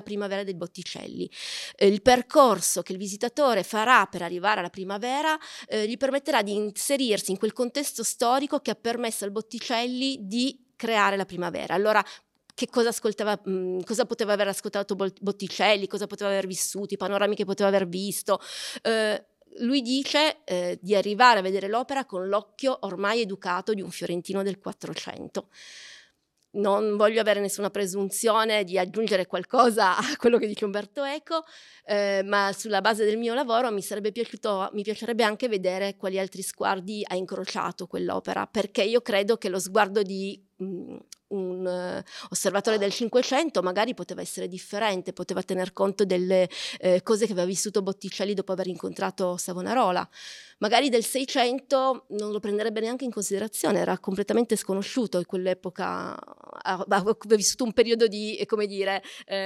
primavera dei Botticelli. Il percorso che il visitatore farà per arrivare alla primavera gli permetterà di inserirsi in quel contesto storico che ha permesso al Botticelli di creare la primavera. Allora, che cosa ascoltava, cosa poteva aver ascoltato Botticelli, cosa poteva aver vissuto, i panorami che poteva aver visto. Lui dice di arrivare a vedere l'opera con l'occhio ormai educato di un fiorentino del 400. Non voglio avere nessuna presunzione di aggiungere qualcosa a quello che dice Umberto Eco, ma sulla base del mio lavoro mi piacerebbe anche vedere quali altri sguardi ha incrociato quell'opera, perché io credo che lo sguardo di un osservatore del Cinquecento magari poteva essere differente, poteva tener conto delle cose che aveva vissuto Botticelli dopo aver incontrato Savonarola. Magari del Seicento non lo prenderebbe neanche in considerazione, era completamente sconosciuto in quell'epoca, aveva vissuto un periodo di, come dire,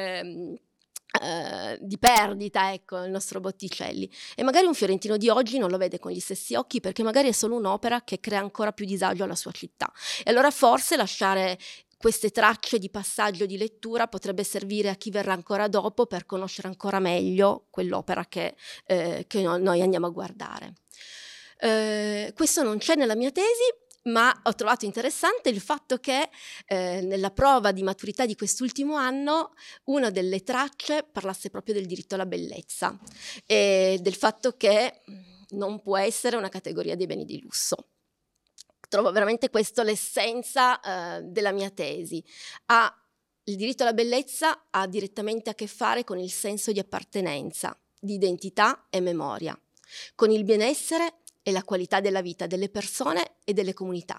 di perdita, ecco, il nostro Botticelli. E magari un fiorentino di oggi non lo vede con gli stessi occhi, perché magari è solo un'opera che crea ancora più disagio alla sua città. E allora forse lasciare queste tracce di passaggio di lettura potrebbe servire a chi verrà ancora dopo per conoscere ancora meglio quell'opera che noi andiamo a guardare. Questo non c'è nella mia tesi, ma ho trovato interessante il fatto che nella prova di maturità di quest'ultimo anno una delle tracce parlasse proprio del diritto alla bellezza e del fatto che non può essere una categoria dei beni di lusso. Trovo veramente questo l'essenza della mia tesi. Il diritto alla bellezza ha direttamente a che fare con il senso di appartenenza, di identità e memoria, con il benessere e la qualità della vita delle persone e delle comunità.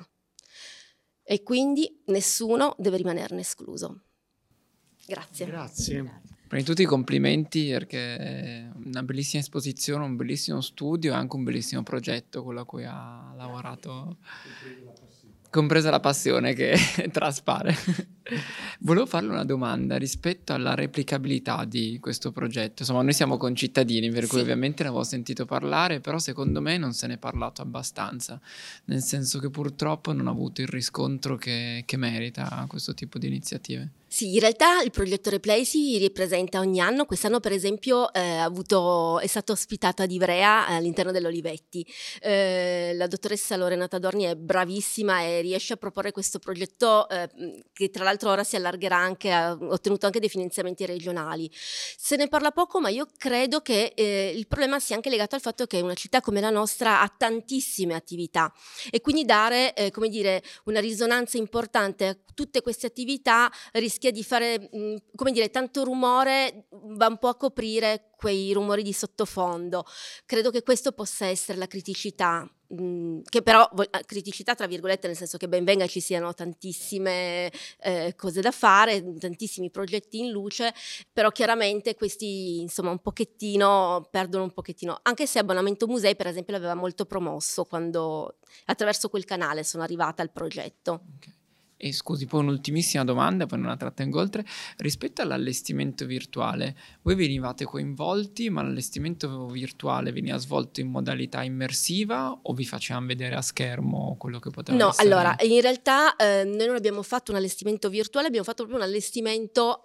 E quindi nessuno deve rimanerne escluso. Grazie. Grazie. Prima di tutti i complimenti, perché è una bellissima esposizione, un bellissimo studio e anche un bellissimo progetto con cui ha lavorato, compresa la passione che traspare. Volevo farle una domanda rispetto alla replicabilità di questo progetto. Insomma, noi siamo concittadini, per cui ovviamente ne avevo sentito parlare, però secondo me non se ne è parlato abbastanza, nel senso che purtroppo non ha avuto il riscontro che merita questo tipo di iniziative. Sì, in realtà il progetto Replay si ripresenta ogni anno. Quest'anno, per esempio, è stata ospitata ad Ivrea all'interno dell'Olivetti. La dottoressa Lorenata Dorni è bravissima e riesce a proporre questo progetto che tra l'altro ora si allargherà anche, ha ottenuto anche dei finanziamenti regionali. Se ne parla poco, ma io credo che il problema sia anche legato al fatto che una città come la nostra ha tantissime attività e quindi dare, come dire, una risonanza importante a tutte queste attività rischia di fare, come dire, tanto rumore va un po' a coprire quei rumori di sottofondo. Credo che questo possa essere la criticità, che però, criticità tra virgolette, nel senso che ben venga ci siano tantissime cose da fare, tantissimi progetti in luce, però chiaramente questi, insomma, un pochettino perdono un pochettino, anche se Abbonamento Musei, per esempio, l'aveva molto promosso quando attraverso quel canale sono arrivata al progetto. Okay. E scusi, poi un'ultimissima domanda, poi non la trattengo oltre. Rispetto all'allestimento virtuale, voi venivate coinvolti, ma l'allestimento virtuale veniva svolto in modalità immersiva o vi facevano vedere a schermo quello che poteva essere? No, allora, in realtà noi non abbiamo fatto un allestimento virtuale, abbiamo fatto proprio un allestimento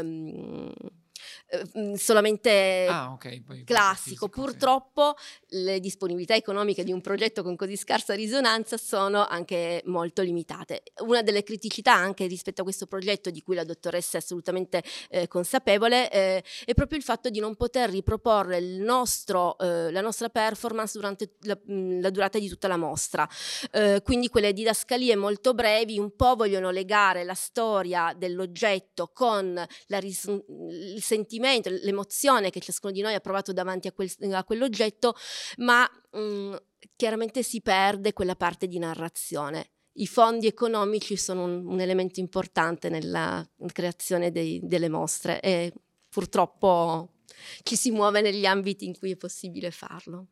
solamente classico. Purtroppo le disponibilità economiche di un progetto con così scarsa risonanza sono anche molto limitate. Una delle criticità anche rispetto a questo progetto, di cui la dottoressa è assolutamente consapevole, è proprio il fatto di non poter riproporre la nostra performance durante la durata di tutta la mostra. Quindi quelle didascalie molto brevi un po' vogliono legare la storia dell'oggetto con il sentimento, l'emozione che ciascuno di noi ha provato davanti a quell'oggetto, ma chiaramente si perde quella parte di narrazione. I fondi economici sono un elemento importante nella creazione delle mostre e purtroppo ci si muove negli ambiti in cui è possibile farlo.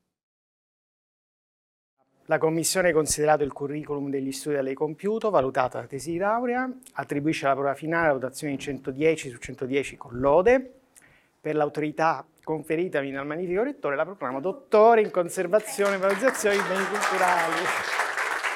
La Commissione ha considerato il curriculum degli studi da lei compiuto, valutata la tesi di laurea, attribuisce alla prova finale la votazione di 110 su 110 con lode. Per l'autorità conferitami dal magnifico rettore la proclamo dottore in conservazione e valorizzazione dei beni culturali.